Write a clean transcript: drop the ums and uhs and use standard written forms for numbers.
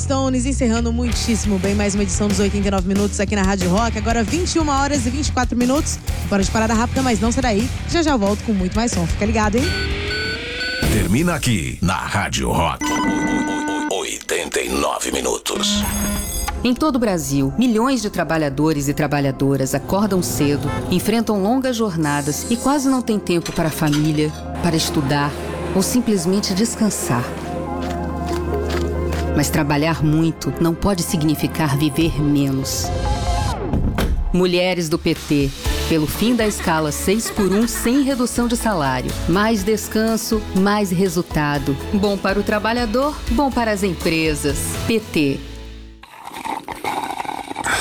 Stones encerrando muitíssimo bem mais uma edição dos 89 Minutos aqui na Rádio Rock. Agora 21 horas e 24 minutos. Bora de parada rápida, mas não sai daí. Já já volto com muito mais som. Fica ligado, hein? Termina aqui na Rádio Rock. 89 Minutos. Em todo o Brasil, milhões de trabalhadores e trabalhadoras acordam cedo, enfrentam longas jornadas e quase não têm tempo para a família, para estudar ou simplesmente descansar. Mas trabalhar muito não pode significar viver menos. Mulheres do PT, pelo fim da escala 6x1 sem redução de salário. Mais descanso, mais resultado. Bom para o trabalhador, bom para as empresas. PT.